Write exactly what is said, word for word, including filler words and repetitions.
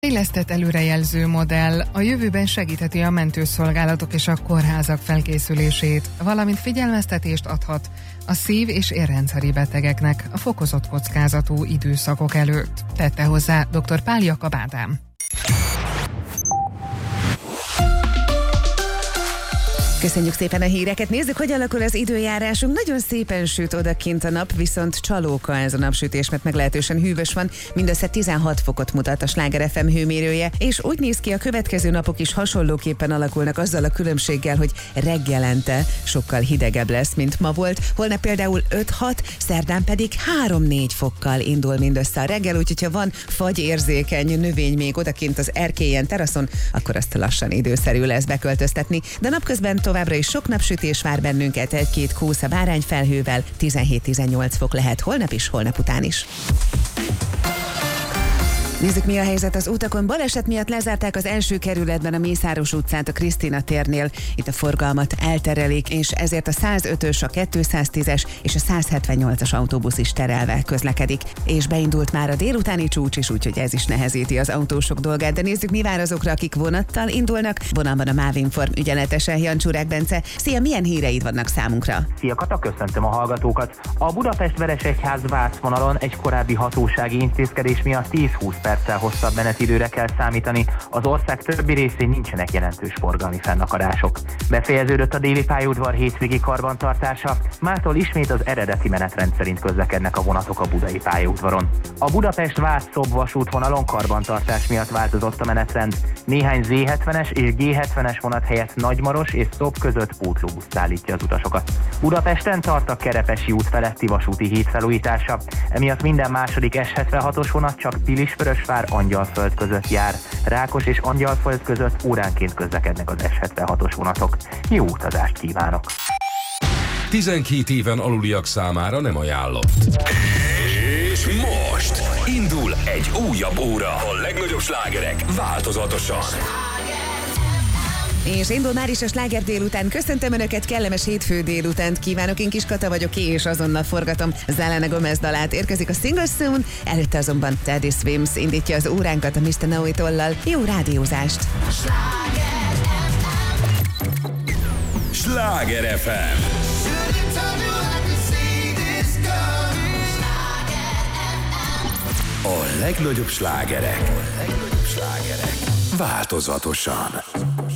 Fejlesztett előrejelző modell a jövőben segítheti a mentőszolgálatok és a kórházak felkészülését, valamint figyelmeztetést adhat a szív- és érrendszeri betegeknek a fokozott kockázatú időszakok előtt, tette hozzá dr. Pál Jakab Ádám. Köszönjük szépen a híreket. Nézzük, hogy alakul az időjárásunk. Nagyon szépen süt odakint a nap, viszont csalóka ez a napsütés, mert meglehetősen hűvös van. Mindössze tizenhat fokot mutat a Sláger ef em hőmérője, és úgy néz ki, a következő napok is hasonlóképpen alakulnak, azzal a különbséggel, hogy reggelente sokkal hidegebb lesz, mint ma volt. Holnap például öt-hat, szerdán pedig három-négy fokkal indul mindössze a reggel, úgyhogy ha van fagyérzékeny növény még odakint az erkélyen, teraszon, akkor azt lassan időszerű lesz beköltöztetni. De napközben továbbra is sok napsütés vár bennünket, egy-két kósza bárányfelhővel, tizenhét-tizennyolc fok lehet holnap is, holnap után is. Nézzük, mi a helyzet az utakon. Baleset miatt lezárták az első kerületben a Mészáros utcát a Krisztina térnél. Itt a forgalmat elterelik, és ezért a százötös, a kétszáztízes és a százhetvennyolcas autóbusz is terelve közlekedik. És beindult már a délutáni csúcs is, úgyhogy ez is nehezíti az autósok dolgát. De nézzük, mi vár azokra, akik vonattal indulnak. Vonalban a Mávinform ügyeletese, Jancsúrák Bence. Szia, milyen híreid vannak számunkra? Szia Kata, köszöntöm a hallgatókat. A Budapest-Veresegyház-Vász vonalon egy korábbi hatósági intézkedés miatt tíz-húsz perccel hosszabb menetidőre kell számítani. Az ország többi részén nincsenek jelentős forgalmi fennakadások. Befejeződött a déli pályaudvar hétvégi karbantartása, mától ismét az eredeti menetrend szerint közlekednek a vonatok a budai pályaudvaron. A Budapest-Vász-Szob vasútvonalon karbantartás miatt változott a menetrend. Néhány zé hetvenes és gé hetvenes vonat helyett Nagymaros és Szob között pótlóbusz szállítja az utasokat. Budapesten tart a Kerepesi út feletti vasúti híd felújítása, emiatt minden második es hetvenhatos vonat csak Pilisvörösvár-Angyalföld között jár. Rákos és Angyalföld között óránként közlekednek az es hetvenhatos vonatok. Jó utazást kívánok! tizenkét éven aluliak számára nem ajánlott. És most indul egy újabb óra. A legnagyobb slágerek változatosan. És indul már is a Sláger délután. Köszöntöm Önöket, kellemes hétfő délutánt kívánok. Én Kiskata vagyok, és azonnal forgatom Selena Gomez dalát. Érkezik a Single Soon, előtte azonban Teddy Swims indítja az óránkat a miszter Know It All-lal. Jó rádiózást! Sláger ef em. A legnagyobb slágerek. A legnagyobb slágerek változatosan.